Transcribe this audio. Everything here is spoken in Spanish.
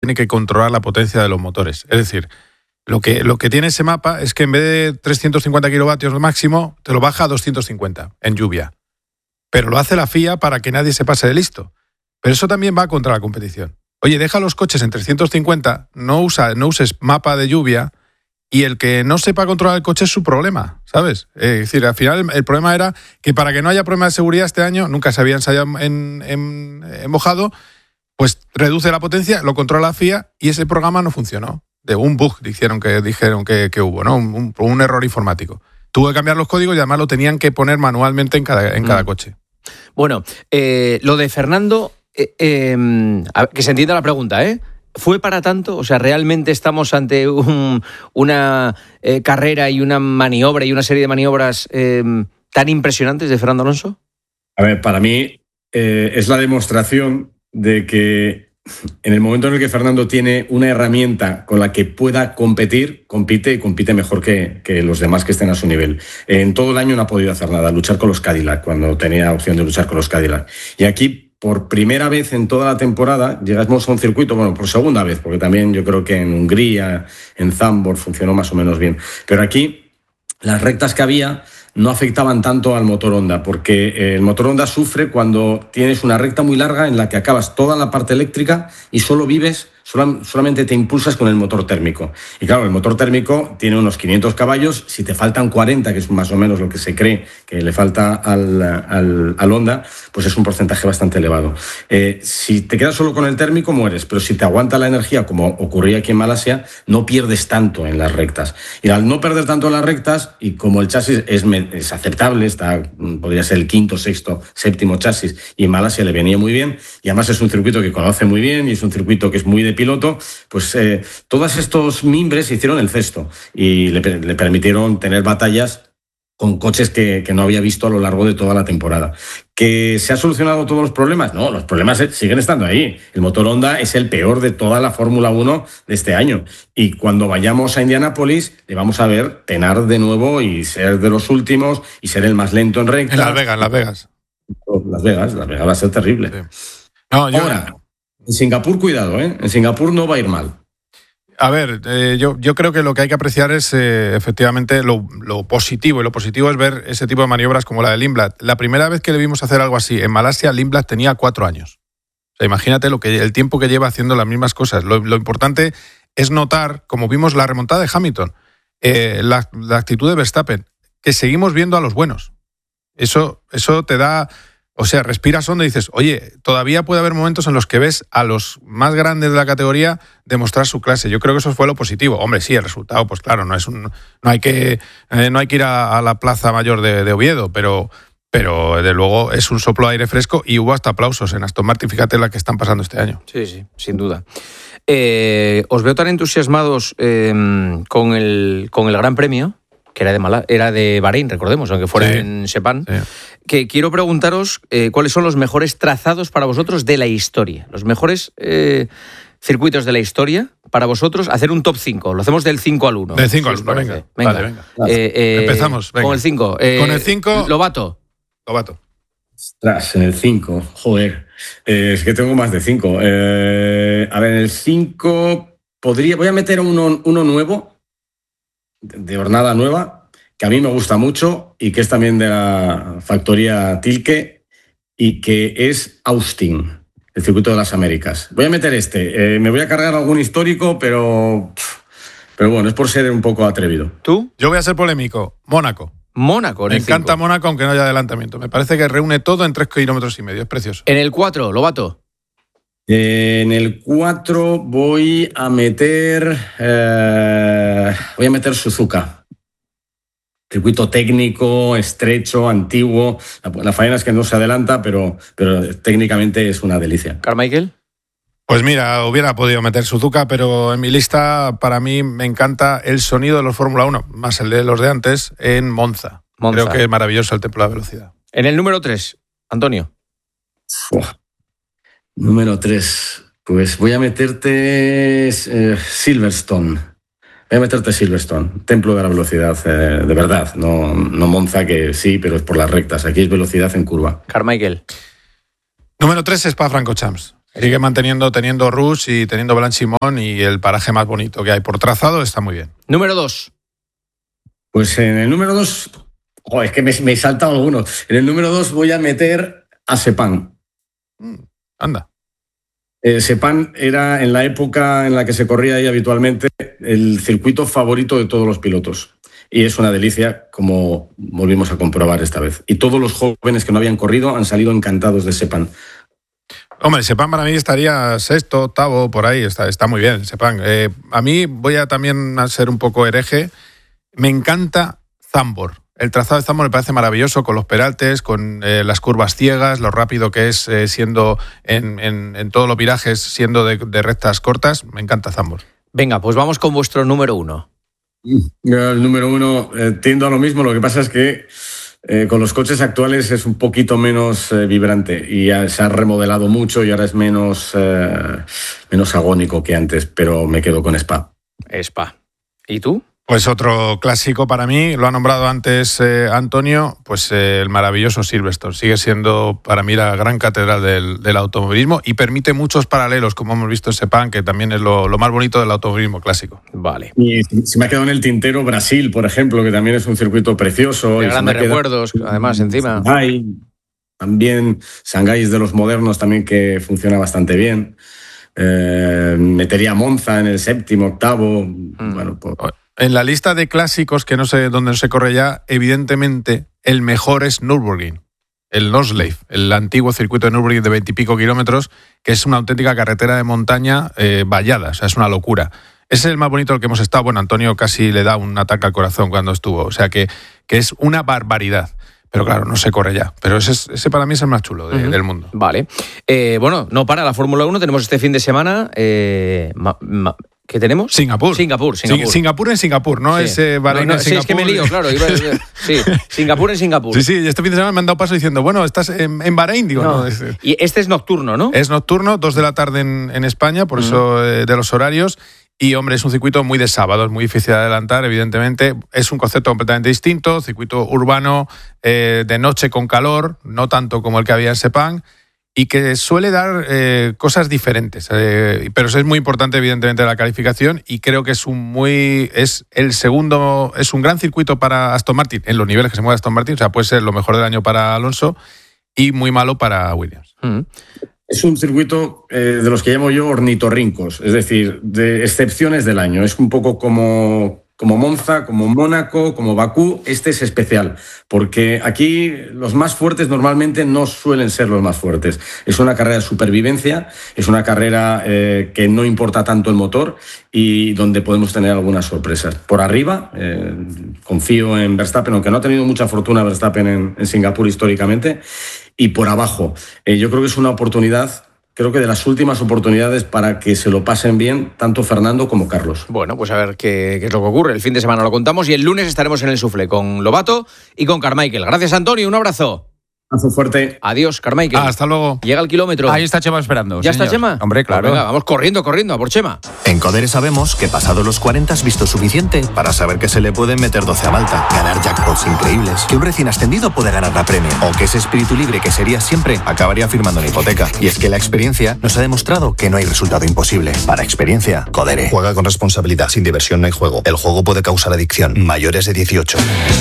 tiene que controlar la potencia de los motores. Es decir, lo que tiene ese mapa es que en vez de 350 kilovatios máximo, te lo baja a 250 en lluvia. Pero lo hace la FIA para que nadie se pase de listo. Pero eso también va contra la competición. Oye, deja los coches en 350, no uses mapa de lluvia, y el que no sepa controlar el coche es su problema, ¿sabes? Es decir, al final el problema era que para que no haya problema de seguridad este año, nunca se había ensayado en mojado, pues reduce la potencia, lo controla la FIA y ese programa no funcionó. De un bug dijeron que hubo, ¿no? Un error informático. Tuvo que cambiar los códigos y además lo tenían que poner manualmente en cada coche. Bueno, lo de Fernando, que se entienda la pregunta, ¿eh? ¿Fue para tanto? O sea, ¿realmente estamos ante una carrera y una maniobra y una serie de maniobras tan impresionantes de Fernando Alonso? A ver, para mí es la demostración de que en el momento en el que Fernando tiene una herramienta con la que pueda competir, compite mejor que los demás que estén a su nivel. En todo el año no ha podido hacer nada, luchar con los Cadillac, cuando tenía opción de luchar con los Cadillac. Y aquí, por primera vez en toda la temporada, llegamos a un circuito, bueno, por segunda vez, porque también yo creo que en Hungría, en Zandvoort funcionó más o menos bien. Pero aquí, las rectas que había no afectaban tanto al motor Honda, porque el motor Honda sufre cuando tienes una recta muy larga en la que acabas toda la parte eléctrica y solamente te impulsas con el motor térmico. Y claro, el motor térmico tiene unos 500 caballos, si te faltan 40, que es más o menos lo que se cree que le falta al Honda, pues es un porcentaje bastante elevado. Si te quedas solo con el térmico, mueres, pero si te aguanta la energía, como ocurría aquí en Malasia, no pierdes tanto en las rectas. Y al no perder tanto en las rectas, y como el chasis es aceptable, podría ser el quinto, sexto, séptimo chasis, y en Malasia le venía muy bien, y además es un circuito que conoce muy bien, y es un circuito que es muy de piloto, pues todos estos mimbres hicieron el cesto y le permitieron tener batallas con coches que no había visto a lo largo de toda la temporada. ¿Que se han solucionado todos los problemas? No, los problemas siguen estando ahí. El motor Honda es el peor de toda la Fórmula 1 de este año. Y cuando vayamos a Indianápolis, le vamos a ver penar de nuevo y ser de los últimos y ser el más lento en recta. En Las Vegas. Las Vegas va a ser terrible. Sí. No, Ahora, en Singapur, cuidado, ¿eh? En Singapur no va a ir mal. A ver, yo creo que lo que hay que apreciar es efectivamente lo positivo, y lo positivo es ver ese tipo de maniobras como la de Lindblad. La primera vez que le vimos hacer algo así en Malasia, Lindblad tenía 4 años. O sea, imagínate el tiempo que lleva haciendo las mismas cosas. Lo importante es notar, como vimos la remontada de Hamilton, la actitud de Verstappen, que seguimos viendo a los buenos. Eso te da... O sea, respiras hondo y dices, oye, todavía puede haber momentos en los que ves a los más grandes de la categoría demostrar su clase. Yo creo que eso fue lo positivo. Hombre, sí, el resultado, pues claro, no hay que ir a la Plaza Mayor de Oviedo, pero desde luego es un soplo de aire fresco y hubo hasta aplausos en Aston Martin. Fíjate la que están pasando este año. Sí, sin duda. Os veo tan entusiasmados con el Gran Premio, que era de Bahrein, recordemos, aunque fuera en Sepang, que quiero preguntaros cuáles son los mejores trazados para vosotros de la historia, los mejores circuitos de la historia para vosotros. Hacer un top 5, lo hacemos del 5 al 1. Del 5 al 1, venga. Vale, venga. Empezamos, venga. Con el 5. Con el 5... Lobato. Ostras, en el 5, joder. Es que tengo más de 5. A ver, en el 5 voy a meter uno nuevo, de hornada nueva, que a mí me gusta mucho y que es también de la factoría Tilke y que es Austin, el circuito de las Américas. Voy a meter me voy a cargar algún histórico, pero bueno, es por ser un poco atrevido. ¿Tú? Yo voy a ser polémico. Mónaco. Me encanta Mónaco, aunque no haya adelantamiento. Me parece que reúne todo en 3,5 kilómetros. Es precioso. En el 4, Lobato. En el 4 voy a meter Suzuka. Circuito técnico, estrecho, antiguo. La faena es que no se adelanta, pero técnicamente es una delicia. ¿Carmichael? Pues mira, hubiera podido meter Suzuka, pero en mi lista, para mí, me encanta el sonido de los Fórmula 1, más el de los de antes, en Monza. Creo que es maravilloso el templo de la velocidad. En el número 3, Antonio. Número 3, pues voy a meterte Silverstone. Templo de la velocidad, de verdad. No Monza, que sí, pero es por las rectas. Aquí es velocidad en curva. Carmichael. Número 3, Spa-Francorchamps. Sigue teniendo Rouge y teniendo Blanchimont, y el paraje más bonito que hay por trazado está muy bien. Número 2. Pues en el número 2, es que me he saltado algunos. En el número 2 voy a meter a Sepang. Anda. Sepang era, en la época en la que se corría ahí habitualmente, el circuito favorito de todos los pilotos. Y es una delicia, como volvimos a comprobar esta vez. Y todos los jóvenes que no habían corrido han salido encantados de Sepang. Hombre, Sepang para mí estaría sexto, octavo, por ahí. Está muy bien, Sepang. A mí voy a también a ser un poco hereje. Me encanta Zandvoort. El trazado de Zandvoort me parece maravilloso, con los peraltes, con las curvas ciegas, lo rápido que es siendo en todos los virajes, siendo de rectas cortas. Me encanta Zandvoort. Venga, pues vamos con vuestro número 1. El número 1 tiendo a lo mismo, lo que pasa es que con los coches actuales es un poquito menos vibrante y se ha remodelado mucho y ahora es menos agónico que antes, pero me quedo con Spa. Spa. ¿Y tú? Pues otro clásico para mí, lo ha nombrado antes Antonio, pues el maravilloso Silverstone. Sigue siendo para mí la gran catedral del automovilismo y permite muchos paralelos, como hemos visto en Sepang, que también es lo más bonito del automovilismo clásico. Vale. Y se me ha quedado en el tintero Brasil, por ejemplo, que también es un circuito precioso. De grandes recuerdos, además, encima. También Shanghái es de los modernos también, que funciona bastante bien. Metería Monza en el séptimo, octavo. Bueno, pues... En la lista de clásicos, que no sé dónde se corre ya, evidentemente el mejor es Nürburgring, el Nordschleife, el antiguo circuito de Nürburgring de 20 y pico kilómetros, que es una auténtica carretera de montaña vallada, o sea, es una locura. Ese es el más bonito del que hemos estado. Bueno, Antonio casi le da un ataque al corazón cuando estuvo, o sea que es una barbaridad. Pero claro, no se corre ya. Pero ese para mí es el más chulo del mundo. Vale. Bueno, no para la Fórmula 1. Tenemos este fin de semana... ¿Qué tenemos? Singapur en Singapur, ¿no? Sí. Es Bahrein en Singapur. Sí, es que me lío, claro. Sí, Singapur en Singapur. Sí, este fin de semana me han dado paso diciendo, bueno, estás en Bahrein, digo, no. Y este es nocturno, ¿no? Es nocturno, 2 de la tarde en España, por eso de los horarios. Y, hombre, es un circuito muy de sábado, es muy difícil de adelantar, evidentemente. Es un concepto completamente distinto, circuito urbano, de noche con calor, no tanto como el que había en Sepang, y que suele dar cosas diferentes. Pero es muy importante, evidentemente, la calificación, y creo que es un gran circuito para Aston Martin, en los niveles que se mueve Aston Martin, o sea, puede ser lo mejor del año para Alonso y muy malo para Williams. Es un circuito de los que llamo yo ornitorrincos, es decir, de excepciones del año. Es un poco como Monza, como Mónaco, como Bakú. Este es especial, porque aquí los más fuertes normalmente no suelen ser los más fuertes. Es una carrera de supervivencia, es una carrera que no importa tanto el motor y donde podemos tener algunas sorpresas. Por arriba, confío en Verstappen, aunque no ha tenido mucha fortuna Verstappen en Singapur históricamente. Y por abajo, yo creo que es una oportunidad, creo que de las últimas oportunidades para que se lo pasen bien tanto Fernando como Carlos. Bueno, pues a ver qué es lo que ocurre. El fin de semana lo contamos y el lunes estaremos en el Suflé con Lobato y con Carmichael. Gracias, Antonio, un abrazo. Abrazo fuerte. Adiós, Carmichael. Hasta luego. Llega el kilómetro. Ahí está Chema esperando. ¿Ya señor. está Chema? Hombre, claro. Pues venga, vamos corriendo a por Chema. En Codere sabemos que pasado los 40 has visto suficiente para saber que se le pueden meter 12 a Malta, ganar jackpots increíbles, que un recién ascendido puede ganar la Premier, o que ese espíritu libre que sería siempre acabaría firmando una hipoteca. Y es que la experiencia nos ha demostrado que no hay resultado imposible. Para experiencia, Codere. Juega con responsabilidad. Sin diversión no hay juego. El juego puede causar adicción. Mayores de 18.